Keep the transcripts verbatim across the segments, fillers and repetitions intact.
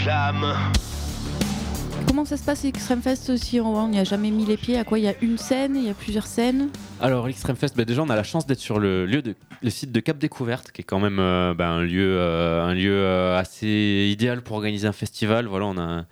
Flamme. Comment ça se passe l'Extreme Fest si on n'y a jamais mis les pieds? À quoi il y a une scène? Il y a plusieurs scènes? Alors l'Extreme Fest, bah déjà on a la chance d'être sur le lieu de le site de Cap Découverte, qui est quand même euh, bah, un lieu, euh, un lieu euh, assez idéal pour organiser un festival. Voilà, on a un,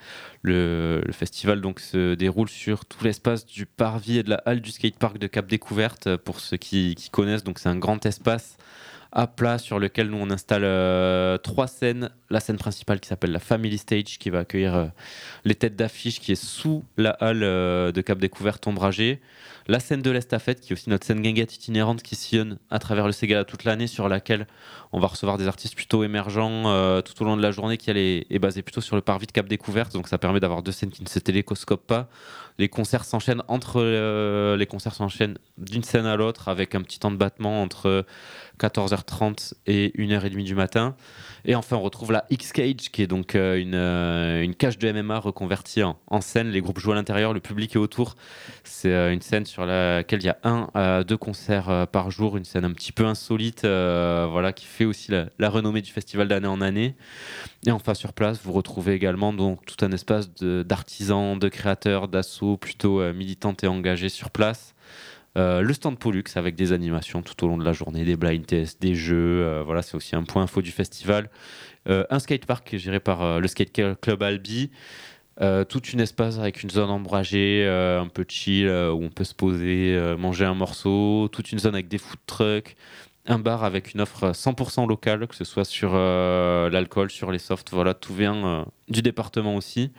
le, le festival donc se déroule sur tout l'espace du parvis et de la halle du skatepark de Cap Découverte. Pour ceux qui, qui connaissent, donc c'est un grand espace à plat sur lequel nous on installe euh, trois scènes. La scène principale qui s'appelle la Family Stage, qui va accueillir euh, les têtes d'affiche, qui est sous la halle euh, de Cap Découverte ombragée. La scène de l'estafette, qui est aussi notre scène guinguette itinérante qui sillonne à travers le Ségala toute l'année, sur laquelle on va recevoir des artistes plutôt émergents euh, tout au long de la journée, qui elle est, est basée plutôt sur le parvis de Cap Découverte. Donc ça permet d'avoir deux scènes qui ne se télécoscopent pas. Les concerts s'enchaînent entre euh, les concerts s'enchaînent d'une scène à l'autre, avec un petit temps de battement entre quatorze heures trente et une heure trente du matin. Et enfin, on retrouve la X-Cage, qui est donc euh, une, euh, une cage de M M A reconvertie en, en scène. Les groupes jouent à l'intérieur, le public est autour. C'est euh, une scène sur laquelle il y a un à deux concerts euh, par jour, une scène un petit peu insolite, euh, voilà, qui fait aussi la, la renommée du festival d'année en année. Et enfin, sur place, vous retrouvez également donc, tout un espace de, d'artisans, de créateurs, d'assauts plutôt euh, militantes et engagés sur place. Euh, le stand Pollux avec des animations tout au long de la journée, des blind tests, des jeux, euh, voilà, c'est aussi un point info du festival. Euh, un skatepark qui est géré par euh, le Skate Club Albi, euh, toute une espace avec une zone ombragée, euh, un peu chill, euh, où on peut se poser, euh, manger un morceau, toute une zone avec des food trucks, un bar avec une offre cent pour cent locale, que ce soit sur euh, l'alcool, sur les softs, voilà, tout vient euh, du département aussi.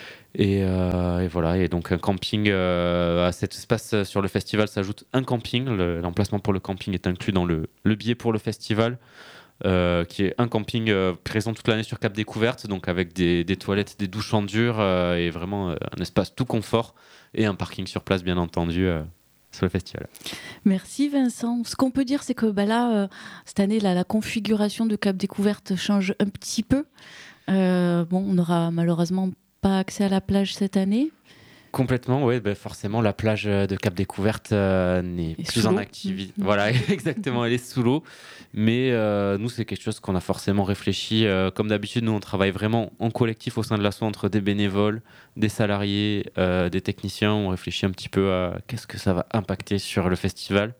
Et, euh, et voilà, et donc un camping euh, à cet espace sur le festival s'ajoute un camping. Le, l'emplacement pour le camping est inclus dans le, le billet pour le festival, euh, qui est un camping euh, présent toute l'année sur Cap Découverte, donc avec des, des toilettes, des douches en dur euh, et vraiment euh, un espace tout confort, et un parking sur place bien entendu euh, sur le festival. Merci Vincent. Ce qu'on peut dire, c'est que bah là, euh, cette année, là, la configuration de Cap Découverte change un petit peu. Euh, bon, on n'aura malheureusement pas accès à la plage cette année. Complètement, oui, ben forcément la plage de Cap Découverte euh, n'est Et plus sous en l'eau. activité. Mmh. Voilà, exactement, elle est sous l'eau. Mais euh, nous, c'est quelque chose qu'on a forcément réfléchi. Euh, comme d'habitude, nous, on travaille vraiment en collectif au sein de l'asso, entre des bénévoles, des salariés, euh, des techniciens. On réfléchit un petit peu à qu'est-ce que ça va impacter sur le festival.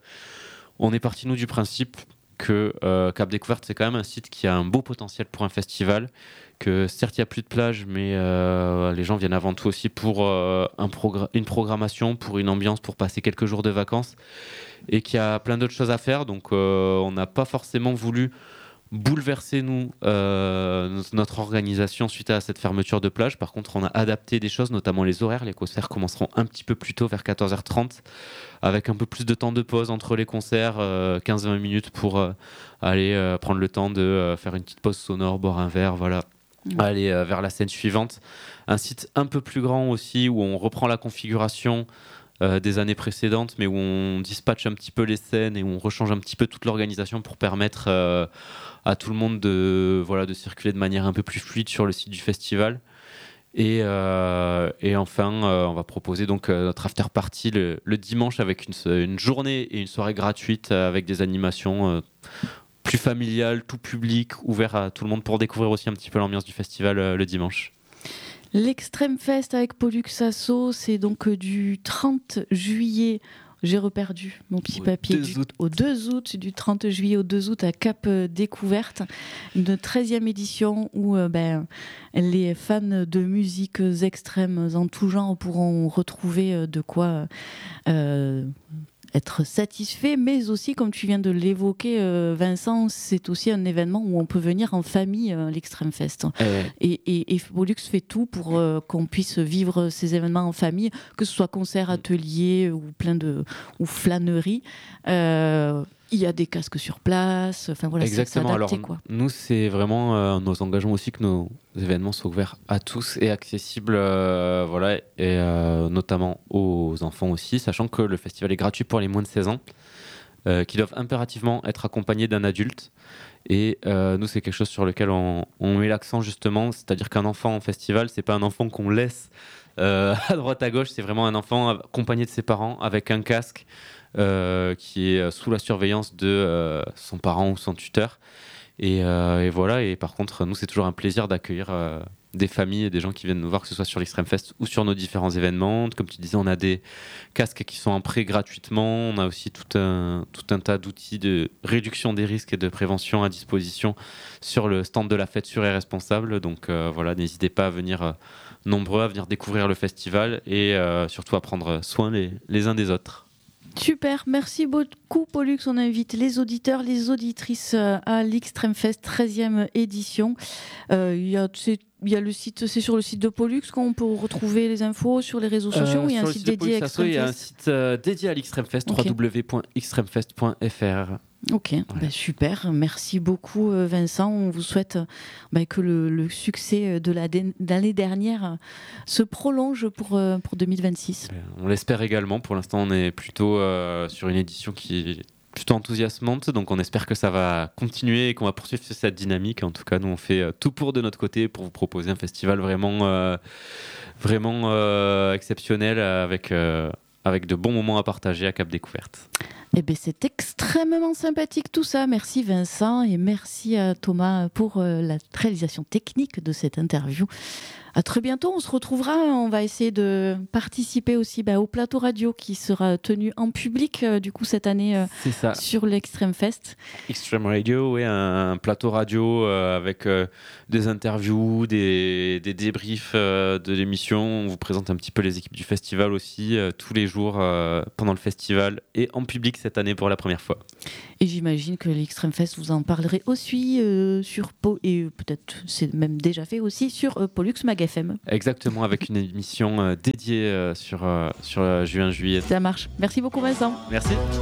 On est parti, nous, du principe que euh, Cap Découverte, c'est quand même un site qui a un beau potentiel pour un festival, que certes, il n'y a plus de plage, mais euh, les gens viennent avant tout aussi pour euh, un progr- une programmation, pour une ambiance, pour passer quelques jours de vacances, et qu'il y a plein d'autres choses à faire. Donc, euh, on n'a pas forcément voulu bouleverser, nous, euh, notre organisation suite à cette fermeture de plage. Par contre, on a adapté des choses, notamment les horaires. Les concerts commenceront un petit peu plus tôt, vers quatorze heures trente, avec un peu plus de temps de pause entre les concerts, euh, quinze à vingt minutes pour euh, aller euh, prendre le temps de euh, faire une petite pause sonore, boire un verre, voilà. Mmh. Aller euh, vers la scène suivante. Un site un peu plus grand aussi, où on reprend la configuration euh, des années précédentes, mais où on dispatche un petit peu les scènes et où on rechange un petit peu toute l'organisation pour permettre euh, à tout le monde de, voilà, de circuler de manière un peu plus fluide sur le site du festival. Et, euh, et enfin, euh, on va proposer donc euh, notre after party le, le dimanche, avec une, une journée et une soirée gratuite, euh, avec des animations euh, plus familiales, tout public, ouvert à tout le monde, pour découvrir aussi un petit peu l'ambiance du festival euh, le dimanche. L'Extreme Fest avec Pollux Asso, c'est donc euh, du trente juillet. J'ai reperdu mon petit au papier. deux Du, août. au deux août, du trente juillet au deux août à Cap Découverte. Une treizième édition où euh, ben, les fans de musiques extrêmes en tout genre pourront retrouver euh, de quoi euh, être satisfait, mais aussi, comme tu viens de l'évoquer, euh, Vincent, c'est aussi un événement où on peut venir en famille, euh, l'Extreme Fest. Euh, Et, et, et Pollux fait tout pour euh, qu'on puisse vivre ces événements en famille, que ce soit concert, atelier ou plein de ou flânerie. Euh, il y a des casques sur place. Enfin voilà, Exactement. c'est adapté, Alors, quoi. nous, c'est vraiment euh, nos engagements aussi, que nos événements soient ouverts à tous et accessibles, euh, voilà, et euh, notamment aux enfants aussi, sachant que le festival est gratuit pour les moins de seize ans, euh, qui doivent impérativement être accompagnés d'un adulte. Et euh, nous, c'est quelque chose sur lequel on, on met l'accent, justement, c'est-à-dire qu'un enfant en festival, c'est pas un enfant qu'on laisse euh, à droite à gauche, c'est vraiment un enfant accompagné de ses parents, avec un casque, euh, qui est sous la surveillance de euh, son parent ou son tuteur. Et, euh, et voilà, et par contre, nous, c'est toujours un plaisir d'accueillir euh, des familles et des gens qui viennent nous voir, que ce soit sur l'Extreme Fest ou sur nos différents événements. Comme tu disais, on a des casques qui sont en prêt gratuitement. On a aussi tout un, tout un tas d'outils de réduction des risques et de prévention à disposition sur le stand de la fête sûre et responsable. Donc euh, voilà, n'hésitez pas à venir euh, nombreux, à venir découvrir le festival et euh, surtout à prendre soin les, les uns des autres. Super, merci beaucoup Pollux. On invite les auditeurs, les auditrices à l'Extreme Fest treizième édition. Euh, il y a, il y a le site, c'est sur le site de Pollux qu'on peut retrouver les infos sur les réseaux sociaux. Euh, il y a un site dédié à l'Extreme Fest. Il y a un site euh, dédié à l'Extreme Fest, okay. w w w point extreme fest point f r. Ok, voilà. Bah super. Merci beaucoup Vincent. On vous souhaite bah, que le, le succès de l'année dernière se prolonge pour, pour deux mille vingt-six. On l'espère également. Pour l'instant, on est plutôt euh, sur une édition qui est plutôt enthousiasmante. Donc on espère que ça va continuer et qu'on va poursuivre cette dynamique. En tout cas, nous, on fait tout pour de notre côté pour vous proposer un festival vraiment, euh, vraiment euh, exceptionnel avec, euh, avec de bons moments à partager à Cap Découverte. Eh bien, c'est extrêmement sympathique tout ça. Merci Vincent et merci à Thomas pour euh, la réalisation technique de cette interview. À très bientôt, on se retrouvera. On va essayer de participer aussi bah, au plateau radio qui sera tenu en public euh, du coup cette année euh, sur l'Extreme Fest. Extreme Radio, oui, un, un plateau radio euh, avec euh, des interviews, des, des débriefs euh, de l'émission. On vous présente un petit peu les équipes du festival aussi euh, tous les jours euh, pendant le festival et en public cette année pour la première fois. Et j'imagine que l'Extreme Fest, vous en parlerez aussi euh, sur Po et peut-être c'est même déjà fait aussi sur euh, Pollux Mag F M. Exactement, avec une émission euh, dédiée euh, sur, euh, sur euh, juin-juillet. Ça marche. Merci beaucoup Vincent. Merci.